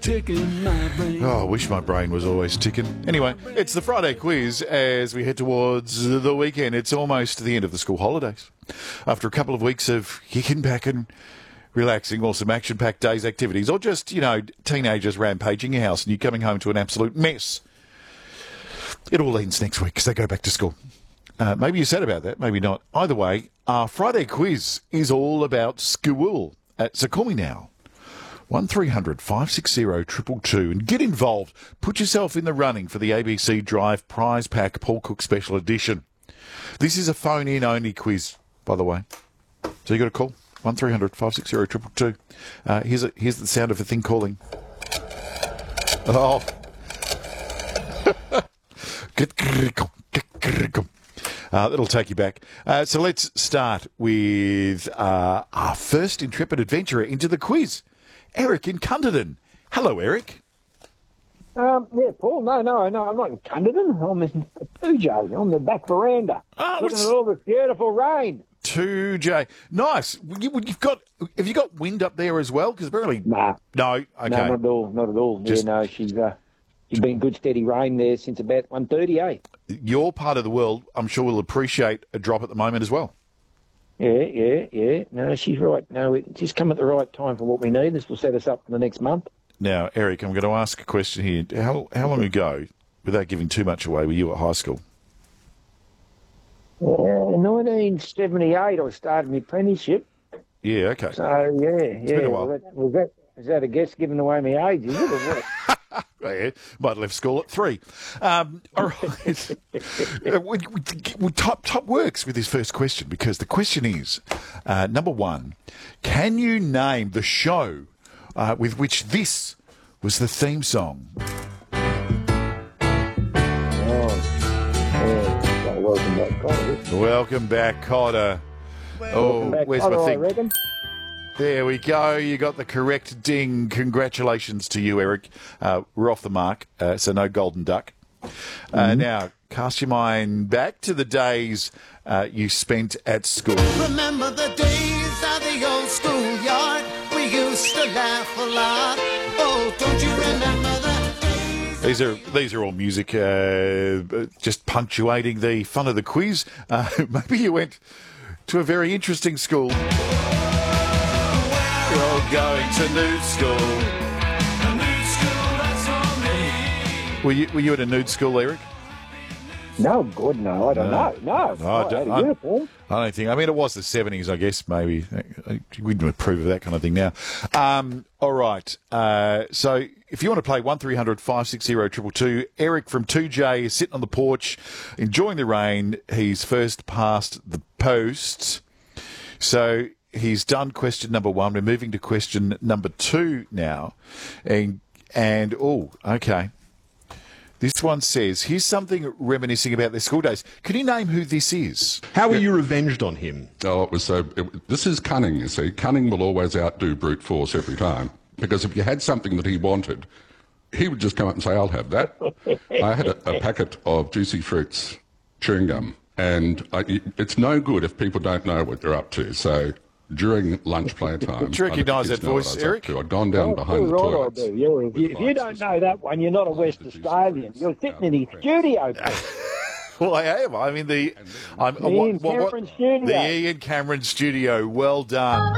ticking my brain. Oh, I wish my brain was always ticking. Anyway, it's the Friday quiz as we head towards the weekend. It's almost the end of the school holidays. After a couple of weeks of kicking back and relaxing, or some action-packed days activities, or just, teenagers rampaging your house and you coming home to an absolute mess. It all ends next week because they go back to school. Maybe you're sad about that, maybe not. Either way, our Friday quiz is all about school. So call me now. 1300 560 222 and get involved. Put yourself in the running for the ABC Drive Prize Pack Paul Cook Special Edition. This is a phone-in only quiz, by the way. So you got to call 1300 560 222. Here's the sound of a thing calling. Oh. That'll take you back. So let's start with our first intrepid adventurer into the quiz, Eric in Cunderton. Hello, Eric. Yeah, Paul. No, I'm not in Cunderton. I'm in Poojo on the back veranda. Looking at all this beautiful rain. 2J. Nice. Have you got wind up there as well? Because apparently... Nah. No? Okay. No, not at all. Just... Yeah, no, she's been good steady rain there since about 1:30, eh? Your part of the world, I'm sure, will appreciate a drop at the moment as well. Yeah. No, she's right. No, it just come at the right time for what we need. This will set us up for the next month. Now, Eric, I'm going to ask a question here. How long ago, without giving too much away, were you at high school? 1978, I started my apprenticeship. Yeah, okay. So, yeah. It's been a while. Is that a guess giving away my age, is it, or what? Yeah, might have left school at 3. All right. Top works with this first question, because the question is, number one, can you name the show with which this was the theme song? Welcome back, Cotter. Welcome back, Cotter. Where's my thing? I reckon. There we go. You got the correct ding. Congratulations to you, Eric. We're off the mark, so no golden duck. Now, cast your mind back to the days you spent at school. Remember the days of the old schoolyard? We used to laugh a lot. Oh, don't you remember the days? These are all music, just punctuating the fun of the quiz. Maybe you went to a very interesting school. You're all going to nude school. A new school, that's for me. Were you at a nude school, Eric? No, God, no. I don't know. No. I had a uniform. I don't think. I mean, it was the 70s, I guess, maybe. We wouldn't approve of that kind of thing now. All right. So if you want to play 1300 560 222, Eric from 2J is sitting on the porch, enjoying the rain. He's first past the post. So he's done question number 1. We're moving to question number 2 now. And okay. This one says, here's something reminiscing about their school days. Can you name who this is? How were you revenged on him? Oh, it was so... this is cunning, you see. Cunning will always outdo brute force every time. Because if you had something that he wanted, he would just come up and say, I'll have that. I had a packet of Juicy Fruits chewing gum. And it's no good if people don't know what you're up to. So during lunch playtime... Do you recognise that voice, Eric? I'd gone down behind the toilets. If you don't know that one, you're not a West Australian. You're sitting in his studio. Well, I am. I'm in the... Ian Cameron studio. The Ian Cameron studio. Well done.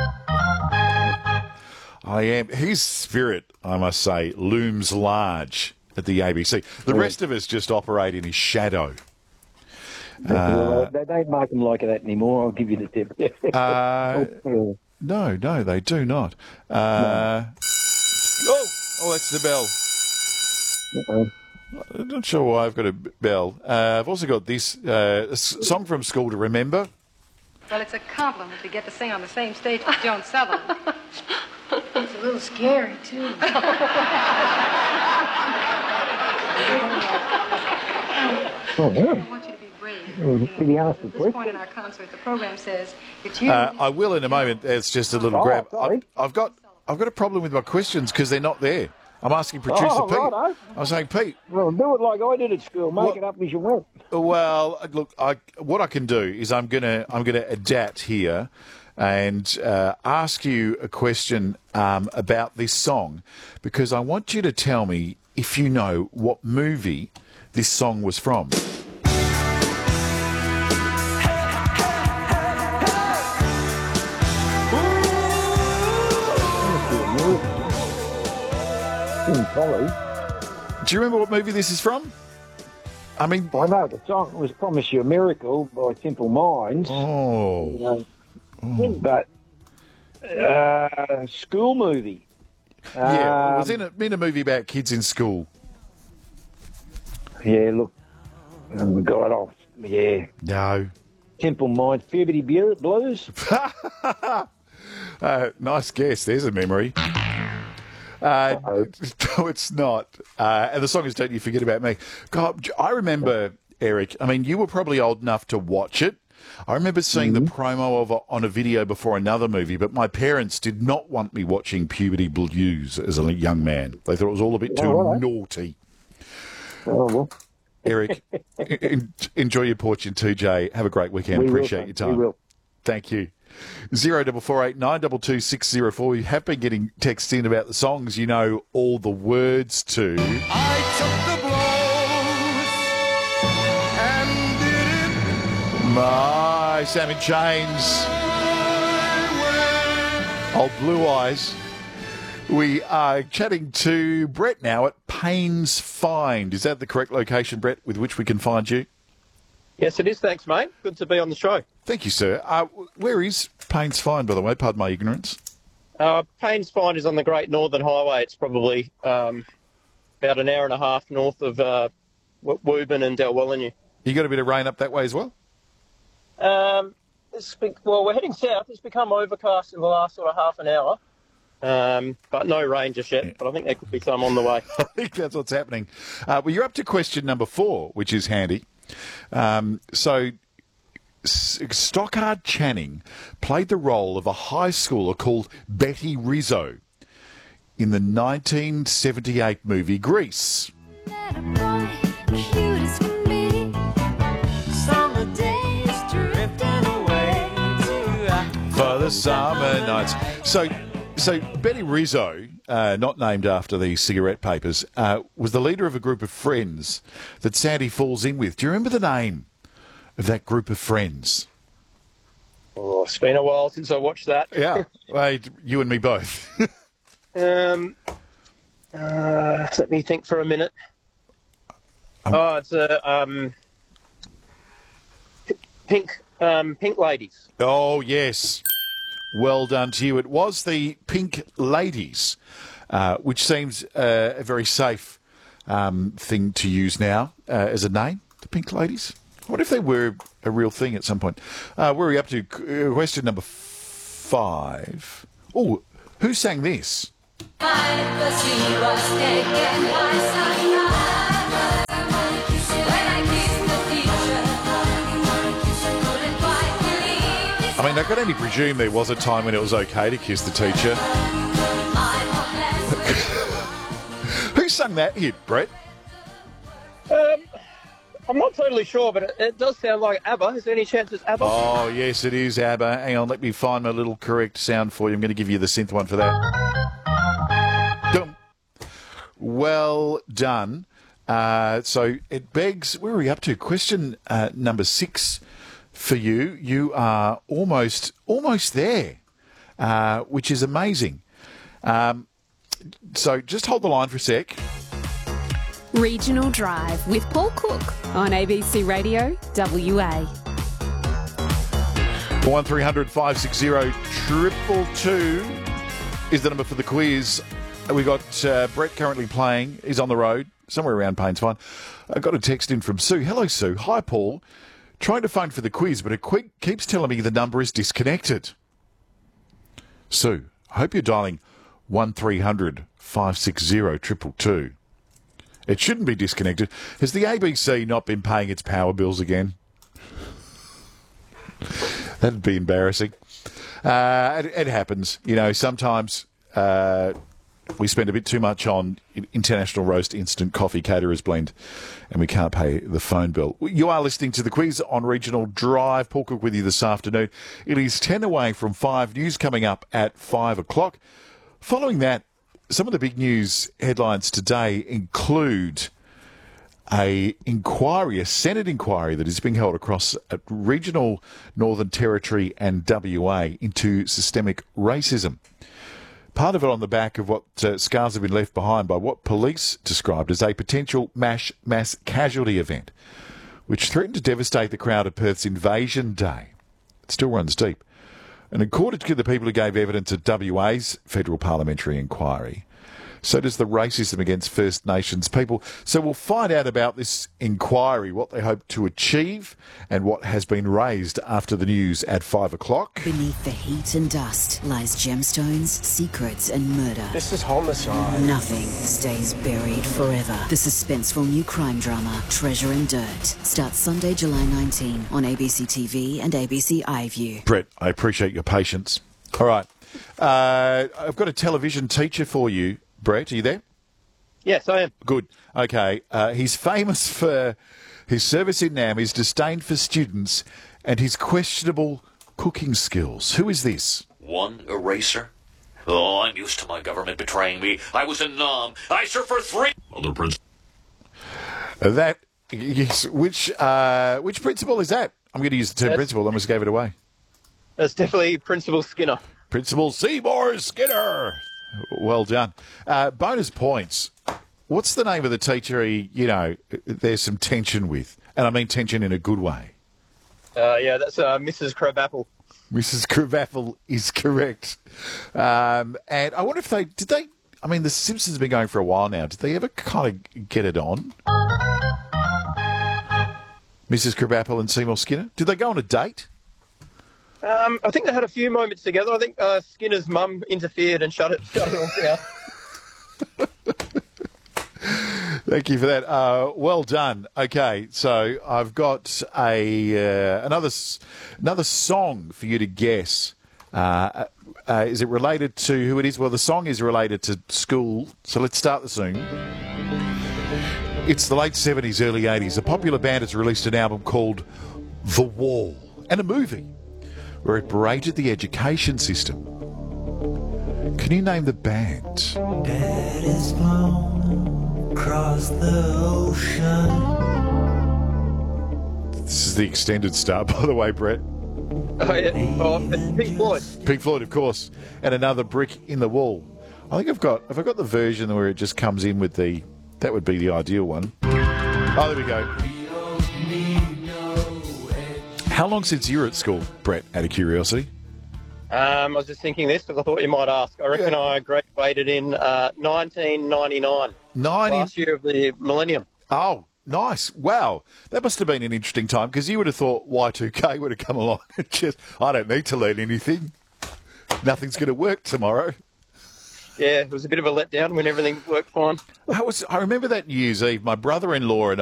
I am. His spirit, I must say, looms large at the ABC. The rest of us just operate in his shadow. They don't make them like that anymore, I'll give you the tip. No, they do not. Oh, that's the bell. I'm not sure why I've got a bell. I've also got this song from school to remember. Well, it's a compliment to get to sing on the same stage with Joan Sutherland. It's a little scary, too. Oh, yeah. I want you to be brave. Pretty honest At this point in our concert, the program says, it's you. I will in a moment. It's just a little grab. Sorry. I've got a problem with my questions because they're not there. I'm asking producer Pete. Righto. I'm saying, Pete. Well, do it like I did at school. Make it up as you went. Well, look, what I can do is I'm gonna adapt here. and ask you a question about this song, because I want you to tell me if you know what movie this song was from. Do you remember what movie this is from? I mean, I know the song was "Promise You a Miracle" by Simple Minds. oh, But school movie. yeah, it was in a movie about kids in school. Yeah, look, we got it off. Yeah, No. Simple Minds, Puberty Blues. Nice guess. There's a memory. No, it's not. And the song is "Don't You Forget About Me." God, I remember, Eric, I mean, you were probably old enough to watch it. I remember seeing the promo of it on a video before another movie, but my parents did not want me watching Puberty Blues as a young man. They thought it was all a bit too naughty. Oh, well. Eric, enjoy your porch in 2J. Have a great weekend. We Appreciate will, your time. we will. Thank you. 0448 922 604. You have been getting texts in about the songs you know all the words to. I took the blows and did it. My Sam in Chains. Old Blue Eyes. We are chatting to Brett now at Paynes Find. Is that the correct location, Brett, with which we can find you? Yes, it is. Thanks, mate. Good to be on the show. Thank you, sir. Where is Paynes Find, by the way? Pardon my ignorance. Paynes Find is on the Great Northern Highway. It's probably about an hour and a half north of Woburn and Dalwellinu. You got a bit of rain up that way as well? Well, we're heading south. It's become overcast in the last sort of half an hour, but no rain just yet. But I think there could be some on the way. I think that's what's happening. Well, you're up to question number 4, which is handy. Stockard Channing played the role of a high schooler called Betty Rizzo in the 1978 movie Grease. For the summer nights. So Betty Rizzo, not named after the cigarette papers, was the leader of a group of friends that Sandy falls in with. Do you remember the name of that group of friends? Oh, it's been a while since I watched that. Yeah, well, you and me both. Let me think for a minute. It's Pink Ladies. Oh, yes. Well done to you. It was the Pink Ladies, which seems a very safe thing to use now as a name, the Pink Ladies. What if they were a real thing at some point? Where are we up to? Question number 5. Oh, who sang this? I mean, I can only presume there was a time when it was okay to kiss the teacher. Who sang that hit, Brett? I'm not totally sure, but it does sound like ABBA. Is there any chance it's ABBA? Oh, yes, it is ABBA. Hang on, let me find my little correct sound for you. I'm going to give you the synth one for that. Dum. Well done. So it begs, where are we up to? Question number 6 for you. You are almost there, which is amazing. So just hold the line for a sec. Regional Drive with Paul Cook on ABC Radio WA. 1300 560 222 is the number for the quiz. We got Brett currently playing. He's on the road, somewhere around Paynes Find. I got a text in from Sue. Hello, Sue. Hi, Paul. Trying to phone for the quiz, but it keeps telling me the number is disconnected. Sue, I hope you're dialing 1300 560 222. It shouldn't be disconnected. Has the ABC not been paying its power bills again? That'd be embarrassing. It happens. You know, sometimes we spend a bit too much on International Roast Instant Coffee Caterers Blend, and we can't pay the phone bill. You are listening to the quiz on Regional Drive. Paul Cook with you this afternoon. It is 10 away from 5. News coming up at 5 o'clock. Following that, some of the big news headlines today include a Senate inquiry that is being held across regional Northern Territory and WA into systemic racism. Part of it on the back of what scars have been left behind by what police described as a potential mass casualty event, which threatened to devastate the crowd at Perth's Invasion Day. It still runs deep. And according to the people who gave evidence at WA's federal parliamentary inquiry, so does the racism against First Nations people. So we'll find out about this inquiry, what they hope to achieve, and what has been raised after the news at 5 o'clock. Beneath the heat and dust lies gemstones, secrets and murder. This is homicide. Nothing stays buried forever. The suspenseful new crime drama, Treasure and Dirt, starts Sunday, July 19 on ABC TV and ABC iView. Brett, I appreciate your patience. All right. I've got a television teacher for you. Brett, are you there? Yes, I am. Good. Okay. He's famous for his service in NAM, his disdain for students, and his questionable cooking skills. Who is this? One eraser? Oh, I'm used to my government betraying me. I was in NAM. I served for 3... Other principal. That, yes. Which principal is that? I'm going to use the term principal. I almost gave it away. That's definitely Principal Skinner. Principal Seymour Skinner. Well done. Bonus points. What's the name of the teacher there's some tension with? And I mean tension in a good way. Yeah, that's Mrs. Crabapple. Mrs. Crabapple is correct. And I wonder if the Simpsons have been going for a while now. Did they ever kind of get it on? Mrs. Crabapple and Seymour Skinner? Did they go on a date? I think they had a few moments together. I think Skinner's mum interfered and shut it all down. Thank you for that. Well done. Okay, so I've got another song for you to guess. Is it related to who it is? Well, the song is related to school, so let's start the song. It's the late 70s, early 80s. A popular band has released an album called The Wall and a movie where it berated the education system. Can you name the band? Dad is flown across the ocean. This is the extended start, by the way, Brett. Oh, yeah. Oh, it's Pink Floyd. Pink Floyd, of course. And another brick in the wall. I think have I got the version where it just comes in with that would be the ideal one. Oh, there we go. How long since you were at school, Brett, out of curiosity? I was just thinking this because I thought you might ask. I reckon I graduated in 1999. Last year of the millennium. Oh, nice. Wow. That must have been an interesting time because you would have thought Y2K would have come along and just, I don't need to learn anything. Nothing's going to work tomorrow. Yeah, it was a bit of a letdown when everything worked fine. I remember that New Year's Eve, my brother-in-law and